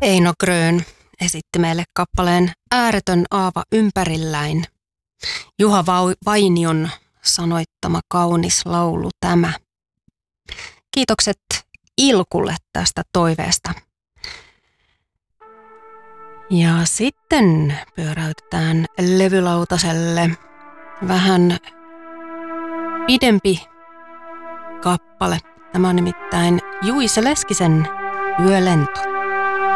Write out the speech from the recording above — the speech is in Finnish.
Eino Grön esitti meille kappaleen Ääretön aava ympärilläin. Juha Vainion sanoittama kaunis laulu tämä. Kiitokset Ilkulle tästä toiveesta. Ja sitten pyöräytetään levylautaselle vähän pidempi kappale. Tämä on nimittäin Juise Leskisen Yölento.